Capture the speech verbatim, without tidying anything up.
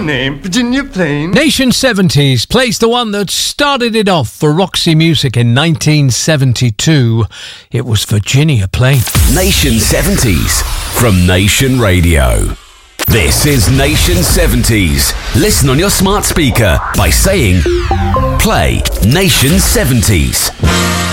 name? Virginia Plain. Nation seventies plays the one that started it off for Roxy Music in nineteen seventy-two. It was Virginia Plain. Nation seventies from Nation Radio. This is Nation seventies. Listen on your smart speaker by saying, play Nation seventies.